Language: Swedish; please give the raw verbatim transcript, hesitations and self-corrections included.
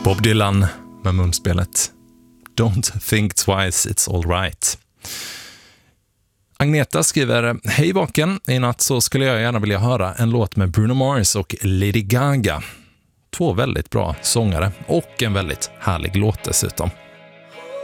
Bob Dylan med munspelet Don't think twice, it's all right. Agneta skriver: hej vaken, i natt så skulle jag gärna vilja höra en låt med Bruno Mars och Lady Gaga. Två väldigt bra sångare och en väldigt härlig låt dessutom.